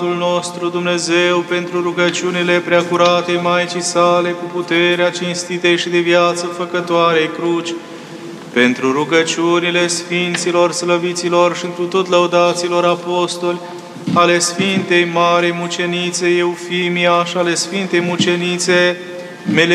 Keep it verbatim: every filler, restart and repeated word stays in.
nostru Dumnezeu, pentru rugăciunile preacuratei Maicii sale, cu puterea cinstitei și de viață făcătoarei cruci, pentru rugăciunile Sfinților, Slăviților și întru tot lăudaților apostoli, ale Sfintei Marei Mucenițe Eufimia și ale Sfintei Mucenițe